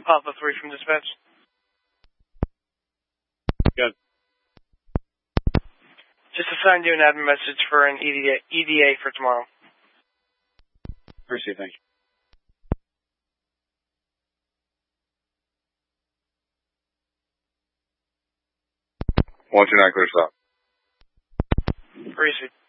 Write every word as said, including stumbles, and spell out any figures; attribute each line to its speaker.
Speaker 1: Alpha three from dispatch.
Speaker 2: Good.
Speaker 1: Just assigned you an admin message for an E D A, E D A for tomorrow.
Speaker 2: Appreciate it, thank you.
Speaker 3: one two nine, clear stop.
Speaker 1: Appreciate it.